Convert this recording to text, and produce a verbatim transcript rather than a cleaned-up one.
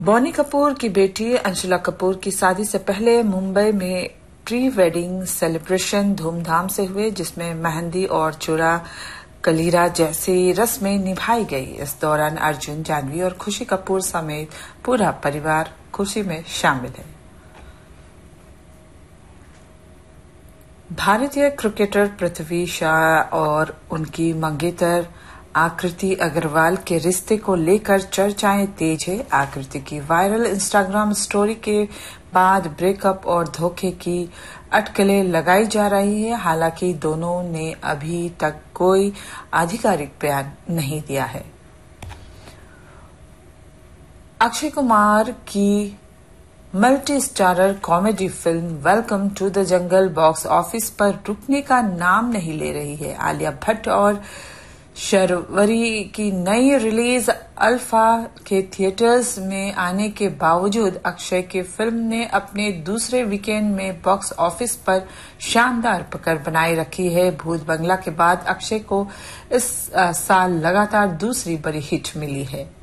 बोनी कपूर की बेटी अंशुला कपूर की शादी से पहले मुंबई में प्री वेडिंग सेलिब्रेशन धूमधाम से हुए, जिसमें मेहंदी और चूड़ा कलीरा जैसी रस्में निभाई गई। इस दौरान अर्जुन, जाह्नवी और खुशी कपूर समेत पूरा परिवार खुशी में शामिल है। भारतीय क्रिकेटर पृथ्वी शॉ और उनकी मंगेतर आकृति अग्रवाल के रिश्ते को लेकर चर्चाएं तेज है। आकृति की वायरल इंस्टाग्राम स्टोरी के बाद ब्रेकअप और धोखे की अटकलें लगाई जा रही है। हालांकि दोनों ने अभी तक कोई आधिकारिक बयान नहीं दिया है। अक्षय कुमार की multi starrer comedy film welcome to the jungle box office पर रुकने का नाम नहीं ले रही है। आलिया भट्ट और शर्वरी की नई रिलीज अल्फा के थिएटर्स में आने के बावजूद अक्षय की फिल्म ने अपने दूसरे वीकेंड में बॉक्स ऑफिस पर शानदार पकड़ बनाए रखी है। भूत बंगला के बाद अक्षय को इस साल लगातार दूसरी बड़ी हिट मिली है।